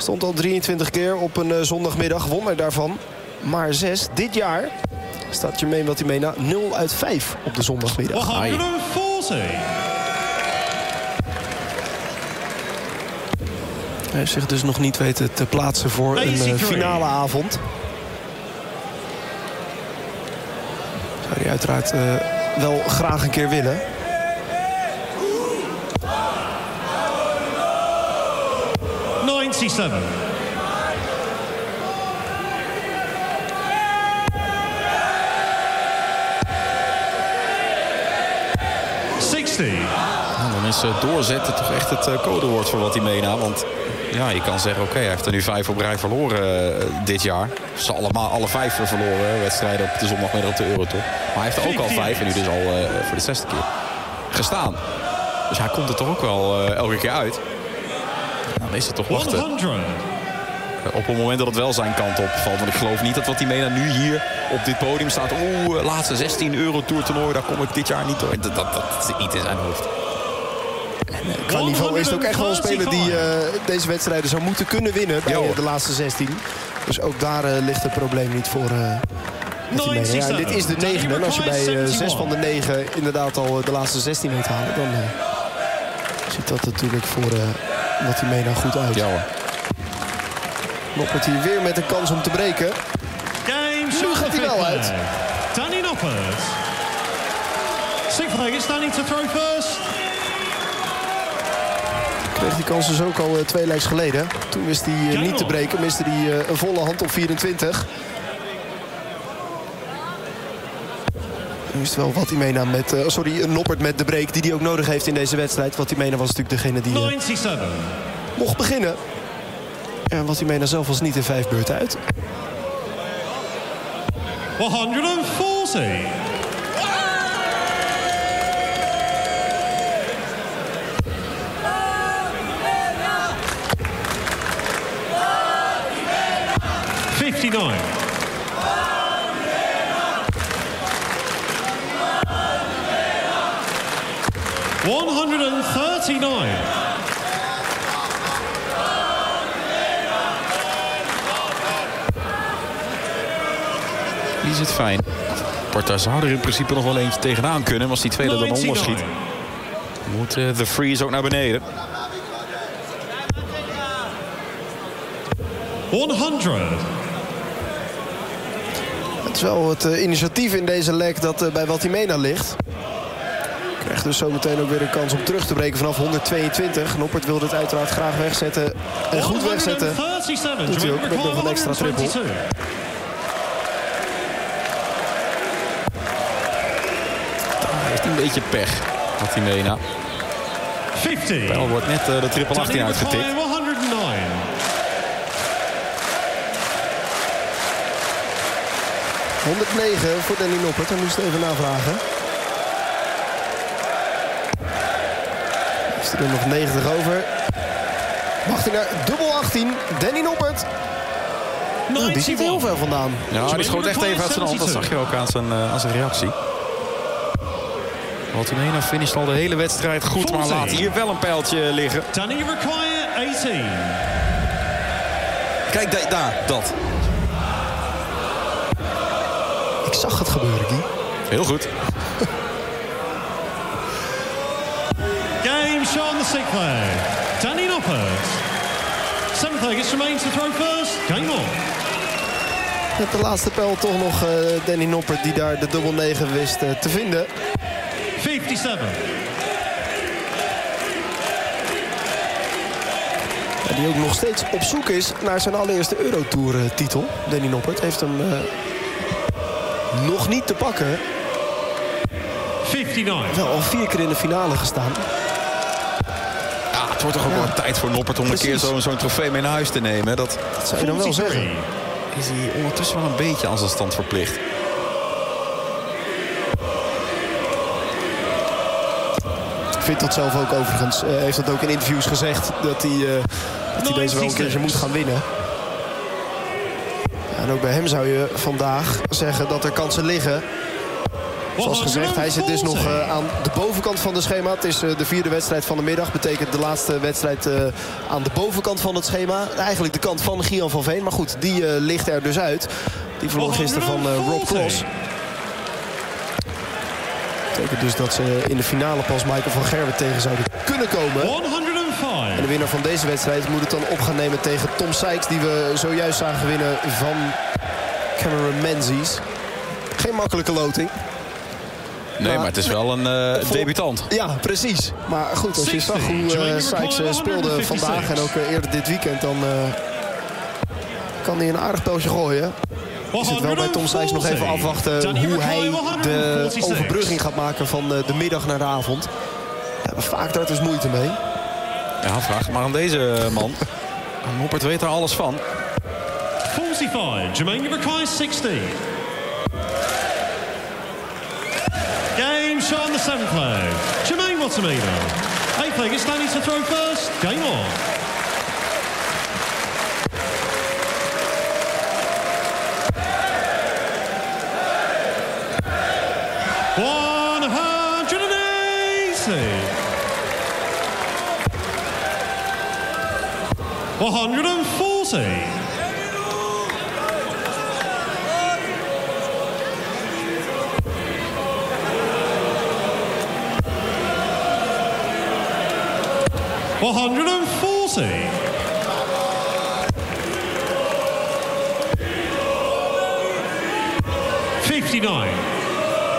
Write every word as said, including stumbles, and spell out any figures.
Stond al drieëntwintig keer op een uh, zondagmiddag. Won er daarvan maar zes. Dit jaar staat Jermaine Watimena nul uit vijf op de zondagmiddag. honderdveertig. Hij heeft zich dus nog niet weten te plaatsen voor een uh, finale avond. Zou hij uiteraard uh, wel graag een keer willen. negenennegentig. zestig. Nou, dan is uh, doorzetten toch echt het uh, codewoord voor Watimena. Want ja, je kan zeggen, oké, okay, hij heeft er nu vijf op rij verloren uh, dit jaar. Ze allemaal alle vijf verloren wedstrijden op de zondagmiddag op de Eurotop. Maar hij heeft er ook al vijf en nu dus al uh, voor de zesde keer gestaan. Dus hij komt er toch ook wel uh, elke keer uit. Nou, dan is het toch wachten. honderd. Op het moment dat het wel zijn kant op valt. Want ik geloof niet dat Watimena nu hier op dit podium staat. Oeh, laatste zestien euro Tour toernooi, daar kom ik dit jaar niet door. Dat, dat, dat zit niet in zijn hoofd. En, uh, qua niveau is het ook echt wel een speler die uh, deze wedstrijden zou moeten kunnen winnen bij uh, de laatste zestien. Dus ook daar uh, ligt het probleem niet voor uh, Watimena. Ja, dit is de negende. En als je bij uh, zes van de negen inderdaad al uh, de laatste zestien weet halen, dan uh, ziet dat natuurlijk voor uh, Watimena goed uit. Ja, hoor. Noppert hier weer met een kans om te breken. Nu gaat hij wel uit. Danny Noppert. Sixth is Danny to throw first. Kreeg die kans dus ook al uh, twee lijks geleden. Toen wist hij uh, niet te breken. Miste hij uh, een volle hand op vierentwintig. Nu is het wel Watimena met... Uh, sorry, Noppert met de break die hij ook nodig heeft in deze wedstrijd. Watimena was natuurlijk degene die uh, mocht beginnen. Ja, Watimena zelf was niet in vijf beurten uit. honderdveertig. fifty-nine. one thirty-nine. Die zit fijn. Porta zou er in principe nog wel eentje tegenaan kunnen. Maar als die tweede dan onderschiet, moet uh, de freeze ook naar beneden. honderd. Het is wel het uh, initiatief in deze leg dat uh, bij Watimena ligt. Krijgt dus zometeen ook weer een kans om terug te breken vanaf honderdtweeëntwintig. Noppert wil dit uiteraard graag wegzetten. En goed wegzetten. Doet hij ook met nog een extra triple. Een beetje pech, Watimena. vijftig. Pijl wordt net uh, de triple achttien uitgetikt. honderdnegen voor Danny Noppert. Dan moest even navragen. Is er nog negentig over. Mag hij naar dubbel achttien. Danny Noppert. Nou, die ziet er heel ver vandaan. Ja, die schoot echt even uit zijn hand. Dat zag je ook aan zijn, uh, aan zijn reactie. Watimena finisht al de hele wedstrijd goed, maar laat hier wel een pijltje liggen. Danny require achttien. Kijk, da daar, dat. Ik zag het gebeuren, Guy. Heel goed. Game shot on the sixth leg. Danny Noppert. Seventh leg is Jermaine to throw first. Game on. Met de laatste pijl toch nog uh, Danny Noppert die daar de dubbel negen wist uh, te vinden. vijfenzeventig. Ja, die ook nog steeds op zoek is naar zijn allereerste Eurotour titel. Danny Noppert heeft hem uh, nog niet te pakken. vijfennegentig. Wel al vier keer in de finale gestaan. Ja, het wordt toch ook ja. wel tijd voor Noppert om Precies. een keer zo'n zo trofee mee naar huis te nemen. Dat, dat zou je dan wel zeggen. Is hij ondertussen wel een beetje aan zijn stand verplicht. Vindt dat zelf ook overigens. Uh, heeft dat ook in interviews gezegd. Dat hij, uh, dat hij deze wel een keertje moet gaan winnen. Ja, en ook bij hem zou je vandaag zeggen dat er kansen liggen. Zoals gezegd, hij zit dus nog uh, aan de bovenkant van het schema. Het is uh, de vierde wedstrijd van de middag. Betekent de laatste wedstrijd uh, aan de bovenkant van het schema. Eigenlijk de kant van Gian van Veen. Maar goed, die uh, ligt er dus uit. Die verloor gisteren van uh, Rob Cross. Dat betekent dus dat ze in de finale pas Michael van Gerwen tegen zouden kunnen komen. En de winnaar van deze wedstrijd moet het dan op gaan nemen tegen Tom Sykes. Die we zojuist zagen winnen van Cameron Menzies. Geen makkelijke loting. Nee, maar, maar het is wel een uh, debutant. Ja, precies. Maar goed, als je zag hoe uh, Sykes uh, speelde vandaag en ook uh, eerder dit weekend... dan uh, kan hij een aardig poosje gooien. Is het wel bij Tom Sykes nog even afwachten hoe hij de overbrugging gaat maken van uh, de middag naar de avond. Ja, vaak daar dus moeite mee. Ja, vraag maar aan deze man. Noppert weet er alles van. forty-five, Jermaine Rakai sixty. Game shot on the seventh leg. Jermaine Wattamino. Eighth leg is standing to throw first. Game on. one hundred eighty. one hundred forty. one hundred forty. fifty-nine.